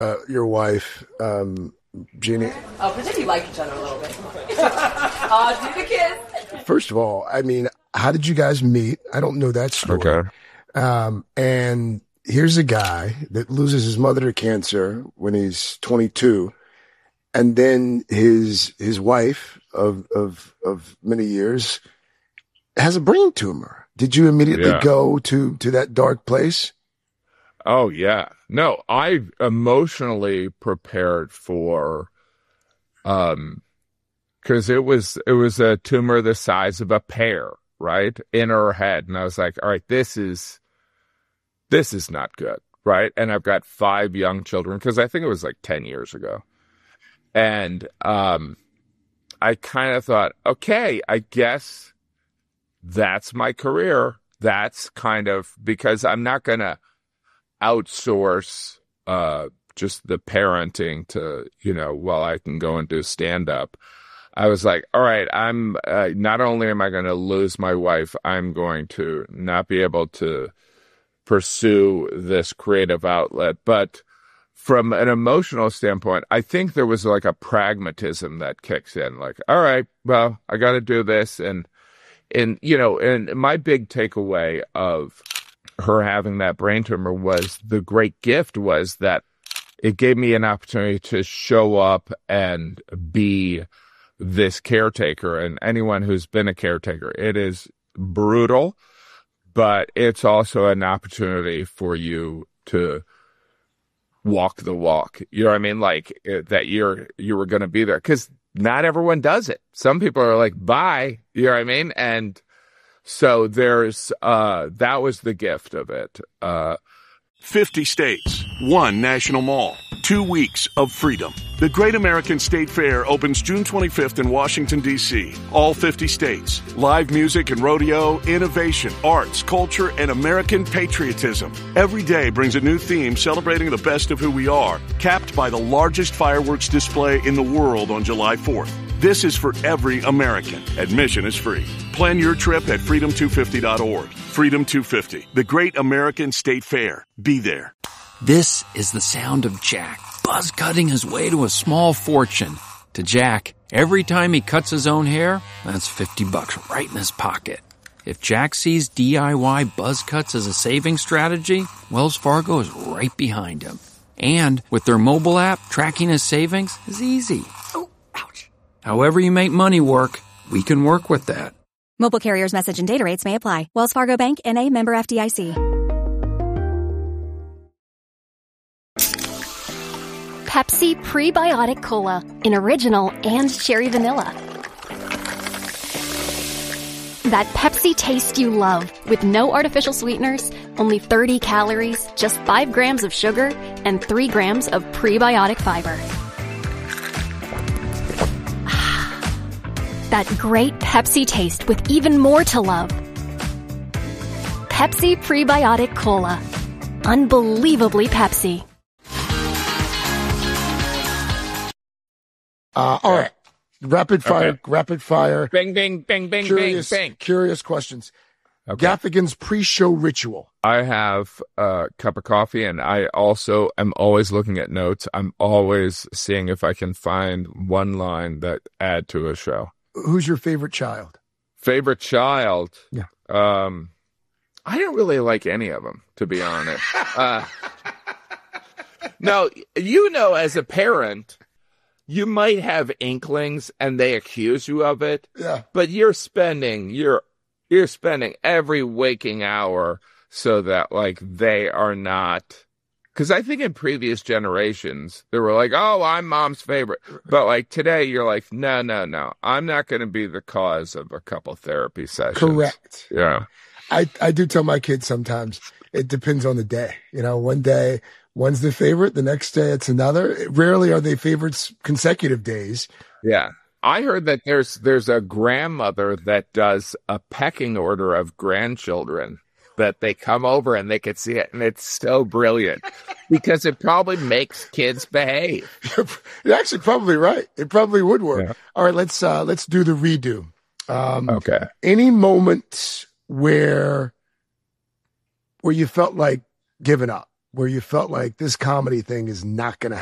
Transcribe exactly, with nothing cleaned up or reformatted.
uh, your wife, um, Jeannie. Oh, pretend you like each other a little bit. Oh, do the kiss. First of all, I mean, how did you guys meet? I don't know that story. Okay. Um, and here's a guy that loses his mother to cancer when he's twenty-two. And then his, his wife of, of, of many years has a brain tumor. Did you immediately Yeah. go to, to that dark place? Oh, yeah. No, I emotionally prepared for, um, cause it was, it was a tumor the size of a pear, right? In her head. And I was like, all right, this is, this is not good. Right. And I've got five young children, cause I think it was like ten years ago. And, um, I kind of thought, okay, I guess that's my career. That's kind of, because I'm not going to outsource uh just the parenting to, you know, well, I can go and do stand up. I was like, all right, I'm uh, not only am I going to lose my wife, I'm going to not be able to pursue this creative outlet. But from an emotional standpoint, I think there was like a pragmatism that kicks in, like, all right, well, I got to do this. And and you know, and my big takeaway of her having that brain tumor was the great gift was that it gave me an opportunity to show up and be this caretaker. And anyone who's been a caretaker, it is brutal, but it's also an opportunity for you to walk the walk. You know what I mean? Like uh, that you're, you were going to be there, because not everyone does it. Some people are like, bye. You know what I mean? And so there's, uh, that was the gift of it. Uh, fifty states, one national mall, two weeks of freedom. The Great American State Fair opens June twenty-fifth in Washington, D C All fifty states. Live music and rodeo, innovation, arts, culture, and American patriotism. Every day brings a new theme celebrating the best of who we are, capped by the largest fireworks display in the world on July fourth. This is for every American. Admission is free. Plan your trip at freedom two fifty dot org. Freedom two fifty, the Great American State Fair. Be there. This is the sound of Jack, buzz cutting his way to a small fortune. To Jack, every time he cuts his own hair, that's fifty bucks right in his pocket. If Jack sees D I Y buzz cuts as a saving strategy, Wells Fargo is right behind him. And with their mobile app, tracking his savings is easy. Oh, ouch. However you make money work, we can work with that. Mobile carriers' message and data rates may apply. Wells Fargo Bank, N A, member F D I C. Pepsi Prebiotic Cola in original and cherry vanilla. That Pepsi taste you love with no artificial sweeteners, only thirty calories, just five grams of sugar, and three grams of prebiotic fiber. That great Pepsi taste with even more to love. Pepsi Prebiotic Cola. Unbelievably Pepsi. Uh, all right. Rapid fire, Okay. rapid fire. bing, bing, bing, bing, Curious, bing, bing. curious questions. Okay. Gaffigan's pre-show ritual. I have a cup of coffee, and I also am always looking at notes. I'm always seeing if I can find one line that add to a show. Who's your favorite child? Favorite child? Yeah. Um, I don't really like any of them, to be honest. uh, no, you know, as a parent, you might have inklings, and they accuse you of it. Yeah. But you're spending you're you're spending every waking hour so that like they are not. Because I think in previous generations, they were like, oh, I'm mom's favorite. But like today, you're like, no, no, no. I'm not going to be the cause of a couple therapy sessions. Correct. Yeah. I, I do tell my kids sometimes it depends on the day. You know, one day, one's the favorite. The next day, it's another. Rarely are they favorites consecutive days. Yeah. I heard that there's there's a grandmother that does a pecking order of grandchildren, that they come over and they can see it, and it's so brilliant because it probably makes kids behave. You're actually probably right. It probably would work. Yeah. All right, let's uh, let's do the redo. Um, Okay. Any moments where where you felt like giving up? where you felt like this comedy thing is not going to